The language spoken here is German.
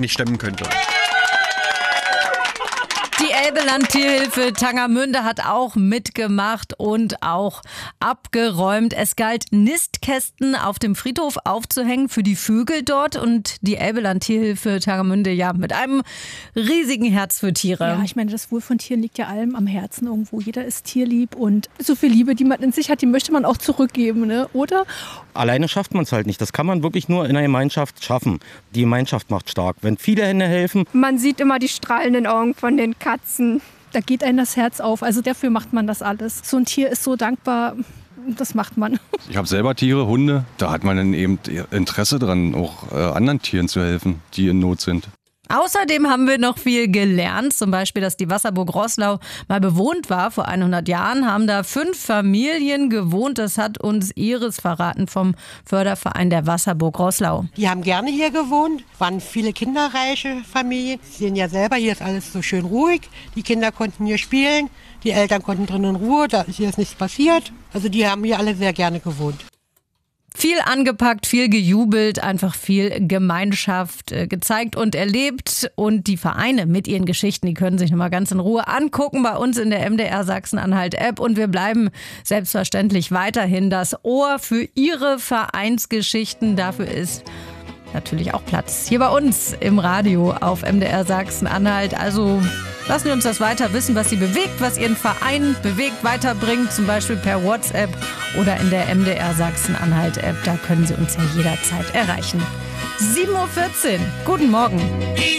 nicht stemmen könnte. Die Elbe-Land-Tierhilfe Tangermünde hat auch mitgemacht und auch abgeräumt. Es galt, Nistkästen auf dem Friedhof aufzuhängen für die Vögel dort. Und die Elbe-Land-Tierhilfe Tangermünde, ja, mit einem riesigen Herz für Tiere. Ja, ich meine, das Wohl von Tieren liegt ja allem am Herzen irgendwo. Jeder ist tierlieb und so viel Liebe, die man in sich hat, die möchte man auch zurückgeben, ne? Oder? Alleine schafft man es halt nicht. Das kann man wirklich nur in einer Gemeinschaft schaffen. Die Gemeinschaft macht stark. Wenn viele Hände helfen. Man sieht immer die strahlenden Augen von den Katzen. Da geht einem das Herz auf. Also dafür macht man das alles. So ein Tier ist so dankbar. Das macht man. Ich habe selber Tiere, Hunde. Da hat man dann eben Interesse dran, auch anderen Tieren zu helfen, die in Not sind. Außerdem haben wir noch viel gelernt, zum Beispiel, dass die Wasserburg Roßlau mal bewohnt war. Vor 100 Jahren haben da 5 Familien gewohnt. Das hat uns Iris verraten vom Förderverein der Wasserburg Roßlau. Die haben gerne hier gewohnt, waren viele kinderreiche Familien. Sie sehen ja selber, hier ist alles so schön ruhig. Die Kinder konnten hier spielen, die Eltern konnten drin in Ruhe, da ist hier nichts passiert. Also die haben hier alle sehr gerne gewohnt. Viel angepackt, viel gejubelt, einfach viel Gemeinschaft gezeigt und erlebt. Und die Vereine mit ihren Geschichten, die können sich nochmal ganz in Ruhe angucken bei uns in der MDR Sachsen-Anhalt-App. Und wir bleiben selbstverständlich weiterhin das Ohr für Ihre Vereinsgeschichten. Dafür ist natürlich auch Platz hier bei uns im Radio auf MDR Sachsen-Anhalt. Also lassen Sie uns das weiter wissen, was Sie bewegt, was Ihren Verein bewegt, weiterbringt, zum Beispiel per WhatsApp oder in der MDR Sachsen-Anhalt-App. Da können Sie uns ja jederzeit erreichen. 7:14 Uhr. Guten Morgen.